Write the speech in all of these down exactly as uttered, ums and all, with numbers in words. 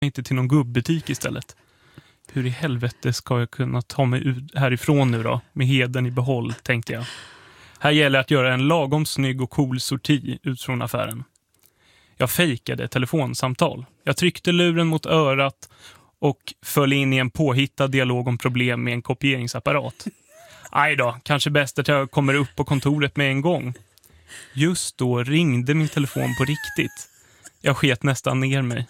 inte till någon gubbutik istället. Hur i helvete ska jag kunna ta mig ut härifrån nu då? Med heden i behåll, tänkte jag. Här gäller att göra en lagom snygg och cool sorti ut från affären. Jag fejkade ett telefonsamtal. Jag tryckte luren mot örat och föll in i en påhittad dialog om problem med en kopieringsapparat. Aj då, kanske bäst att jag kommer upp på kontoret med en gång. Just då ringde min telefon på riktigt. Jag sket nästan ner mig.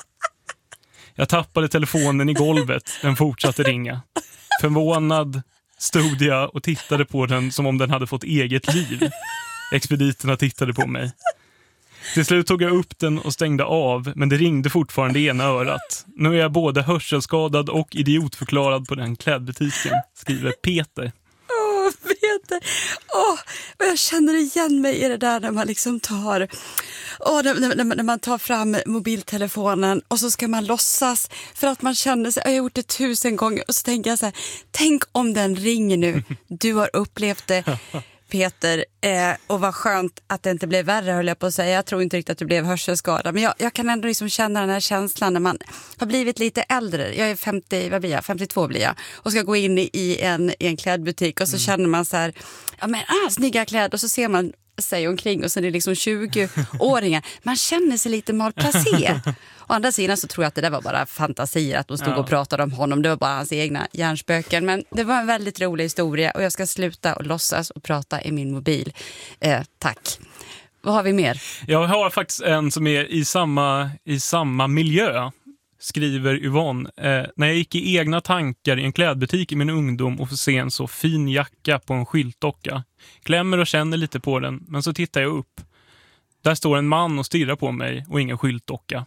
Jag tappade telefonen i golvet. Den fortsatte ringa. Förvånad stod jag och tittade på den som om den hade fått eget liv. Expediterna tittade på mig. Till slut tog jag upp den och stängde av, men det ringde fortfarande i ena örat. Nu är jag både hörselskadad och idiotförklarad på den klädbutiken, skriver Peter. Åh, oh, Peter. Åh, oh, jag känner igen mig i det där när man liksom tar... Oh, när, när, när man tar fram mobiltelefonen och så ska man låtsas för att man känner sig, jag har gjort det tusen gånger och så tänker jag så här, tänk om den ringer nu, du har upplevt det, Peter, eh, och vad skönt att det inte blev värre, höll jag på att säga. Jag tror inte riktigt att det blev hörselskada, men jag, jag kan ändå liksom känna den här känslan när man har blivit lite äldre. Jag är femtio, vad blir jag? femtiotvå blir jag, och ska gå in i, i, en, i en klädbutik och så mm. känner man så här, ja men ah, snygga kläder, och så ser man sig omkring och så är det liksom tjugo-åringar. Man känner sig lite malplacé. Å andra sidan så tror jag att det där var bara fantasier, att de stod ja. och pratade om honom. Det var bara hans egna hjärnspöken. Men det var en väldigt rolig historia och jag ska sluta och låtsas och prata i min mobil. Eh, tack. Vad har vi mer? Jag har faktiskt en som är i samma, i samma miljö, skriver Yvonne. Eh, när jag gick i egna tankar i en klädbutik i min ungdom och får se en så fin jacka på en skyltdocka. Klämmer och känner lite på den, men så tittar jag upp. Där står en man och stirrar på mig och ingen skyltdocka.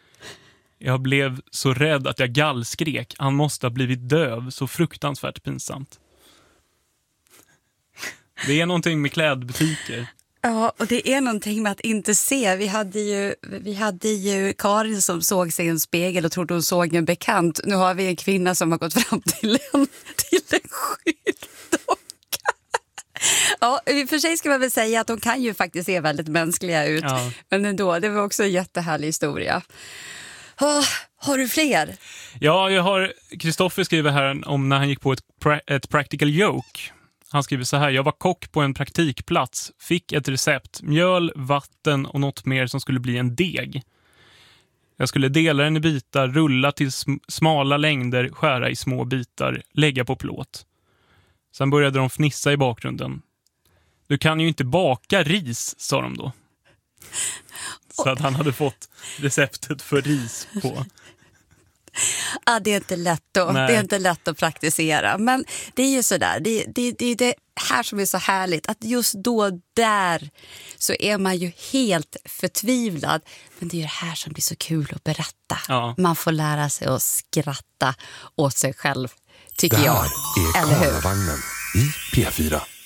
Jag blev så rädd att jag gallskrek. Han måste ha blivit döv, så fruktansvärt pinsamt. Det är någonting med klädbutiker. Ja, och det är någonting med att inte se. Vi hade ju, vi hade ju Karin som såg sig i en spegel och trodde hon såg en bekant. Nu har vi en kvinna som har gått fram till en, till en skyltdocka. Ja, i och för sig ska man väl säga att de kan ju faktiskt se väldigt mänskliga ut. Ja. Men ändå, det var också en jättehärlig historia. Oh, har du fler? Ja, jag har... Kristoffer skriver här om när han gick på ett, pra- ett practical joke. Han skriver så här: jag var kock på en praktikplats, fick ett recept, mjöl, vatten och något mer som skulle bli en deg. Jag skulle dela den i bitar, rulla till sm- smala längder, skära i små bitar, lägga på plåt. Sen började de fnissa i bakgrunden. Du kan ju inte baka ris, sa de då. Så att han hade fått receptet för ris på. Ja, det är inte lätt att, det är inte lätt att praktisera. Men det är ju sådär, det, det, det är det här som är så härligt. Att just då där så är man ju helt förtvivlad. Men det är ju det här som blir så kul att berätta. Ja. Man får lära sig att skratta åt sig själv, tycker jag. Det här är Karlavagnen i P fyra.